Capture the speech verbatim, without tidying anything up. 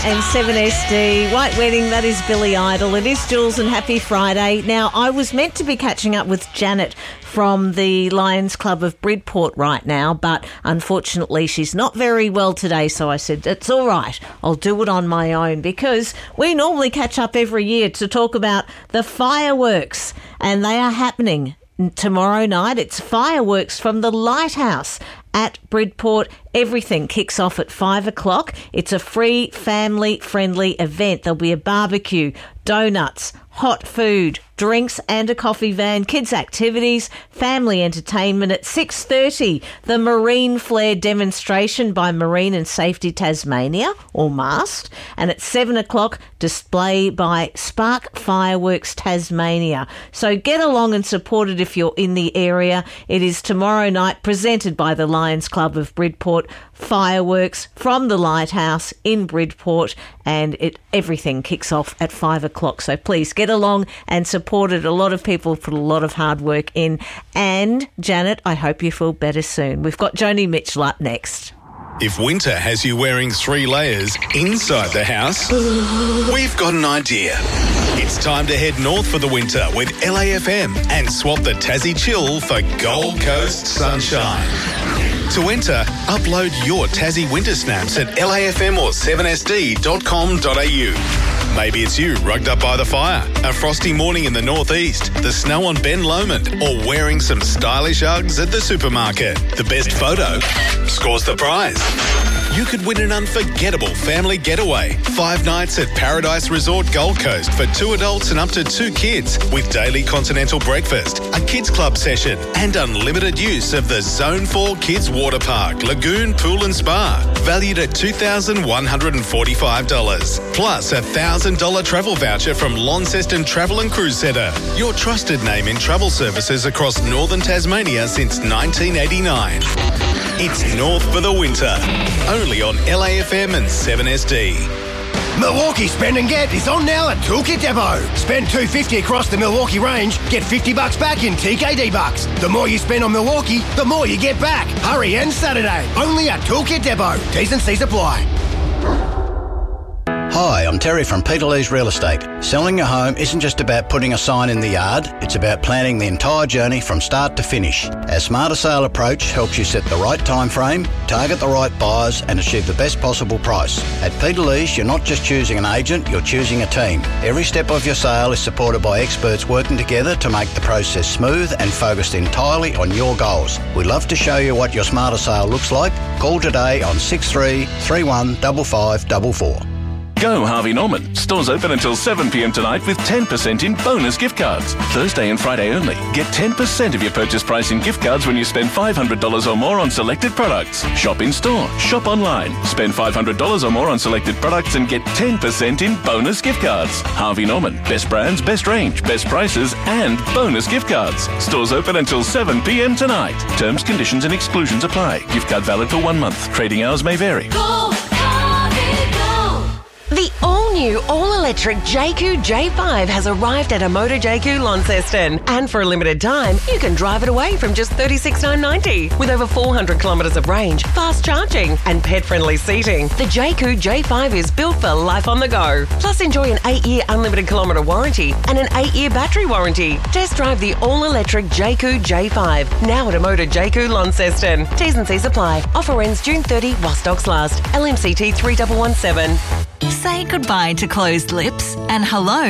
And seven S D, White Wedding, that is Billy Idol. It is Jules and happy Friday. Now, I was meant to be catching up with Janet from the Lions Club of Bridport right now, but unfortunately she's not very well today, so I said, it's all right, I'll do it on my own, because we normally catch up every year to talk about the fireworks, and they are happening tomorrow night. It's fireworks from the Lighthouse at Bridport. Everything kicks off at five o'clock. It's a free, family-friendly event. There'll be a barbecue, donuts, hot food, drinks and a coffee van, kids' activities, family entertainment. At six thirty, the Marine Flare demonstration by Marine and Safety Tasmania, or MAST. And at seven o'clock, display by Spark Fireworks Tasmania. So get along and support it if you're in the area. It is tomorrow night, presented by the Lions Club of Bridport. Fireworks from the Lighthouse in Bridport, and it everything kicks off at five o'clock. So please get along and support it. A lot of people put a lot of hard work in. And Janet, I hope you feel better soon. We've got Joni Mitchell up next. If winter has you wearing three layers inside the house, we've got an idea. It's time to head north for the winter with L A F M and swap the Tassie chill for Gold Coast sunshine. To enter, upload your Tassie winter snaps at L A F M or seven S D dot com dot a u. Maybe it's you rugged up by the fire, a frosty morning in the northeast, the snow on Ben Lomond, or wearing some stylish Uggs at the supermarket. The best photo scores the prize. You could win an unforgettable family getaway. Five nights at Paradise Resort Gold Coast for two adults and up to two kids, with daily continental breakfast, a kids club session, and unlimited use of the Zone four Kids Water Park, Lagoon, Pool and Spa, valued at two thousand one hundred forty-five dollars. Plus a one thousand dollars travel voucher from Launceston Travel and Cruise Centre, your trusted name in travel services across northern Tasmania since nineteen eighty-nine. It's North for the winter, only on L A F M and seven S D. Milwaukee Spend and Get is on now at Toolkit Depot. Spend two hundred fifty dollars across the Milwaukee range, get fifty bucks back in T K D bucks. The more you spend on Milwaukee, the more you get back. Hurry, and Saturday, only at Toolkit Depot. T's and C's apply. Hi, I'm Terry from Peter Lee's Real Estate. Selling a home isn't just about putting a sign in the yard, it's about planning the entire journey from start to finish. Our Smarter Sale approach helps you set the right time frame, target the right buyers and achieve the best possible price. At Peter Lee's, you're not just choosing an agent, you're choosing a team. Every step of your sale is supported by experts working together to make the process smooth and focused entirely on your goals. We'd love to show you what your Smarter Sale looks like. Call today on six three three one five five four four. Go Harvey Norman. Stores open until seven p m tonight with ten percent in bonus gift cards. Thursday and Friday only. Get ten percent of your purchase price in gift cards when you spend five hundred dollars or more on selected products. Shop in store. Shop online. Spend five hundred dollars or more on selected products and get ten percent in bonus gift cards. Harvey Norman. Best brands, best range, best prices and bonus gift cards. Stores open until seven p m tonight. Terms, conditions and exclusions apply. Gift card valid for one month. Trading hours may vary. Go, Harvey, go. The all-new, all-electric J Q J five has arrived at Amoda J Q Launceston. And for a limited time, you can drive it away from just thirty-six thousand nine hundred ninety dollars. With over four hundred kilometres of range, fast charging and pet-friendly seating, the J Q J five is built for life on the go. Plus, enjoy an eight-year unlimited kilometre warranty and an eight-year battery warranty. Test drive the all-electric J Q J five, now at Amoda J Q Launceston. T's and C's apply. Offer ends June thirtieth while stocks last. L M C T three one one seven. Say goodbye to closed lips and hello